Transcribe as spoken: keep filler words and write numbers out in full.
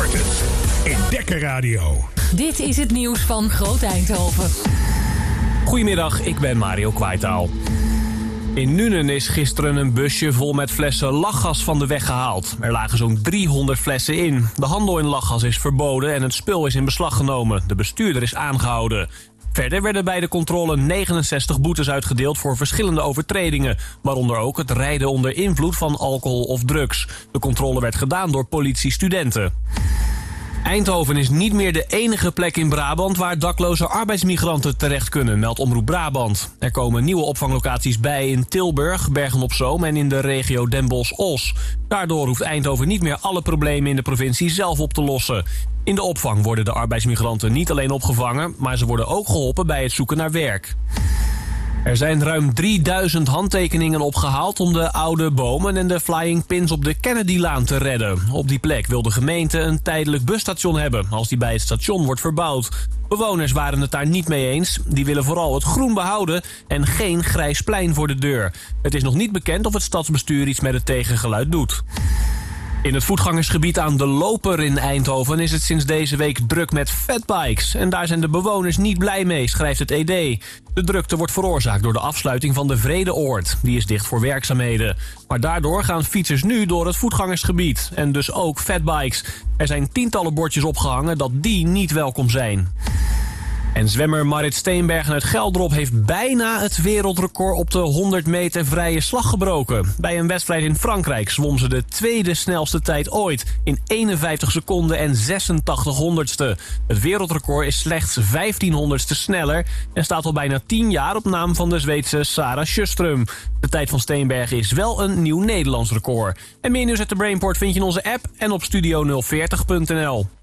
ochtend in Dekker Radio. Dit is het nieuws van Groot Eindhoven. Goedemiddag, ik ben Mario Kwaitaal. In Nuenen is gisteren een busje vol met flessen lachgas van de weg gehaald. Er lagen zo'n driehonderd flessen in. De handel in lachgas is verboden en het spul is in beslag genomen. De bestuurder is aangehouden. Verder werden bij de controle negenenzestig boetes uitgedeeld voor verschillende overtredingen. Waaronder ook het rijden onder invloed van alcohol of drugs. De controle werd gedaan door politiestudenten. Eindhoven is niet meer de enige plek in Brabant waar dakloze arbeidsmigranten terecht kunnen, meldt Omroep Brabant. Er komen nieuwe opvanglocaties bij in Tilburg, Bergen-op-Zoom en in de regio Den Bosch-Os. Daardoor hoeft Eindhoven niet meer alle problemen in de provincie zelf op te lossen. In de opvang worden de arbeidsmigranten niet alleen opgevangen, maar ze worden ook geholpen bij het zoeken naar werk. Er zijn ruim drieduizend handtekeningen opgehaald om de oude bomen en de flying pins op de Kennedylaan te redden. Op die plek wil de gemeente een tijdelijk busstation hebben als die bij het station wordt verbouwd. Bewoners waren het daar niet mee eens. Die willen vooral het groen behouden en geen grijs plein voor de deur. Het is nog niet bekend of het stadsbestuur iets met het tegengeluid doet. In het voetgangersgebied aan De Loper in Eindhoven is het sinds deze week druk met fatbikes. En daar zijn de bewoners niet blij mee, schrijft het E D. De drukte wordt veroorzaakt door de afsluiting van de Vredeoord. Die is dicht voor werkzaamheden. Maar daardoor gaan fietsers nu door het voetgangersgebied. En dus ook fatbikes. Er zijn tientallen bordjes opgehangen dat die niet welkom zijn. En zwemmer Marit Steenbergen uit Geldrop heeft bijna het wereldrecord op de honderd meter vrije slag gebroken. Bij een wedstrijd in Frankrijk zwom ze de tweede snelste tijd ooit in eenenvijftig seconden en zesentachtig honderdste. Het wereldrecord is slechts vijftien honderdste sneller en staat al bijna tien jaar op naam van de Zweedse Sarah Sjöström. De tijd van Steenbergen is wel een nieuw Nederlands record. En meer nieuws uit de Brainport vind je in onze app en op studio nul veertig punt n l.